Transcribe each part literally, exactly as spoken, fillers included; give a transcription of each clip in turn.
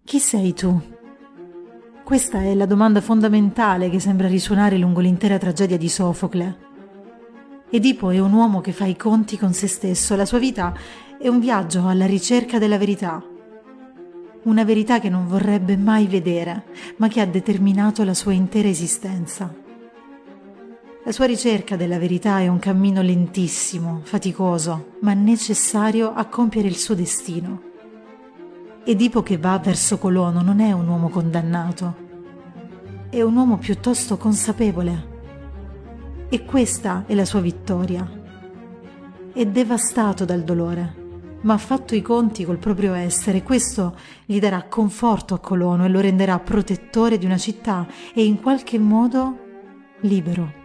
Chi sei tu? Questa è la domanda fondamentale che sembra risuonare lungo l'intera tragedia di Sofocle. Edipo è un uomo che fa i conti con se stesso, la sua vita è un viaggio alla ricerca della verità. Una verità che non vorrebbe mai vedere, ma che ha determinato la sua intera esistenza. La sua ricerca della verità è un cammino lentissimo, faticoso, ma necessario a compiere il suo destino. Edipo che va verso Colono non è un uomo condannato, è un uomo piuttosto consapevole. E questa è la sua vittoria. È devastato dal dolore, ma ha fatto i conti col proprio essere. Questo gli darà conforto a Colono e lo renderà protettore di una città e in qualche modo libero.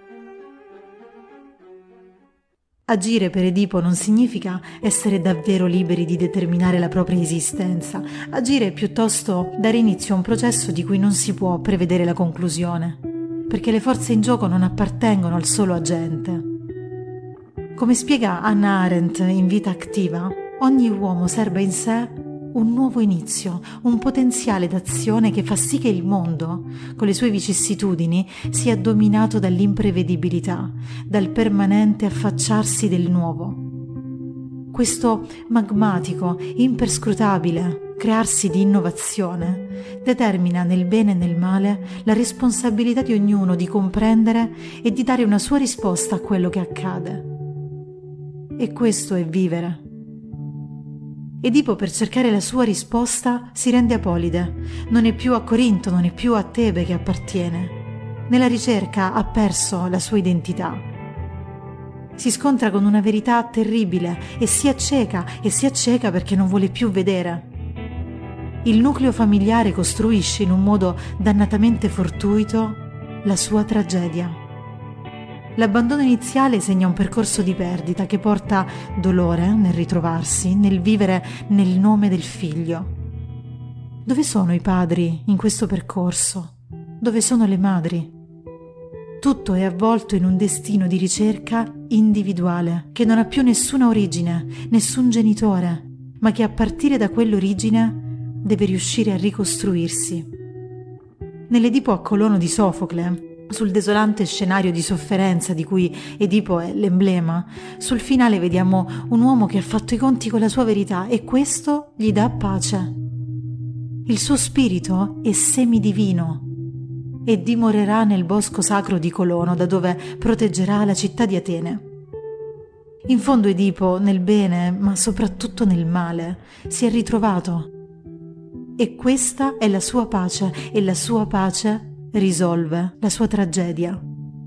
Agire per Edipo non significa essere davvero liberi di determinare la propria esistenza. Agire è piuttosto dare inizio a un processo di cui non si può prevedere la conclusione, perché le forze in gioco non appartengono al solo agente. Come spiega Hannah Arendt in Vita Attiva, ogni uomo serba in sé un nuovo inizio, un potenziale d'azione che fa sì che il mondo, con le sue vicissitudini, sia dominato dall'imprevedibilità, dal permanente affacciarsi del nuovo. Questo magmatico, imperscrutabile crearsi di innovazione determina nel bene e nel male la responsabilità di ognuno di comprendere e di dare una sua risposta a quello che accade. E questo è vivere. Edipo, per cercare la sua risposta, si rende a Polide. Non è più a Corinto, non è più a Tebe che appartiene. Nella ricerca ha perso la sua identità. Si scontra con una verità terribile e si acceca, e si acceca perché non vuole più vedere. Il nucleo familiare costruisce in un modo dannatamente fortuito la sua tragedia. L'abbandono iniziale segna un percorso di perdita che porta dolore nel ritrovarsi, nel vivere nel nome del figlio. Dove sono i padri in questo percorso? Dove sono le madri? Tutto è avvolto in un destino di ricerca individuale, che non ha più nessuna origine, nessun genitore, ma che a partire da quell'origine deve riuscire a ricostruirsi. Nell'Edipo a Colono di Sofocle, sul desolante scenario di sofferenza di cui Edipo è l'emblema, sul finale vediamo un uomo che ha fatto i conti con la sua verità e questo gli dà pace. Il suo spirito è semidivino e dimorerà nel bosco sacro di Colono, da dove proteggerà la città di Atene. In fondo Edipo, nel bene, ma soprattutto nel male, si è ritrovato. E questa è la sua pace, e la sua pace risolve la sua tragedia.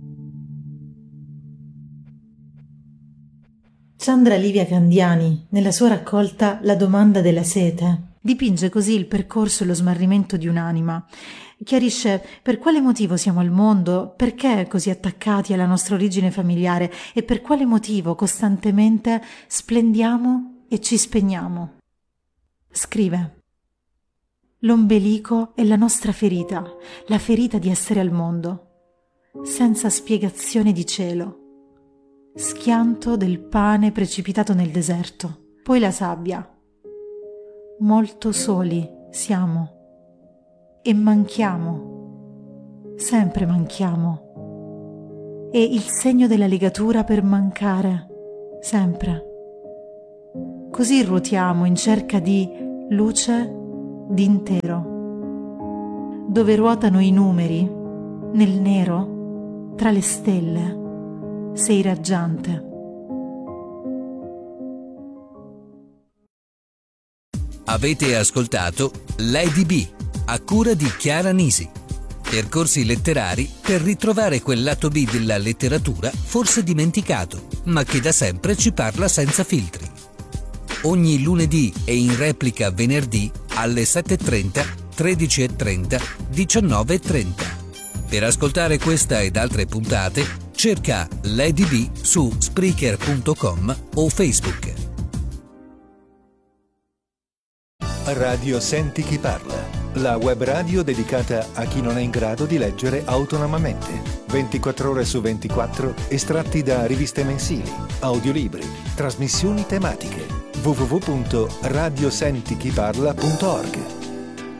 Chandra Livia Candiani, nella sua raccolta La domanda della sete, dipinge così il percorso e lo smarrimento di un'anima. Chiarisce per quale motivo siamo al mondo, perché così attaccati alla nostra origine familiare e per quale motivo costantemente splendiamo e ci spegniamo. Scrive: l'ombelico è la nostra ferita, la ferita di essere al mondo, senza spiegazione di cielo. Schianto del pane precipitato nel deserto, poi la sabbia. Molto soli siamo e manchiamo, sempre manchiamo. È il segno della legatura per mancare, sempre. Così ruotiamo in cerca di luce d'intero, dove ruotano i numeri, nel nero, tra le stelle, sei raggiante. Avete ascoltato Lady B, a cura di Chiara Nisi. Percorsi letterari per ritrovare quel lato B della letteratura forse dimenticato, ma che da sempre ci parla senza filtri. Ogni lunedì e in replica venerdì alle sette e trenta, tredici e trenta, diciannove e trenta. Per ascoltare questa ed altre puntate, cerca Lady B su Spreaker punto com o Facebook. Radio Senti Chi Parla, la web radio dedicata a chi non è in grado di leggere autonomamente. ventiquattro ore su ventiquattro, estratti da riviste mensili, audiolibri, trasmissioni tematiche. w w w punto radio senti chi parla punto org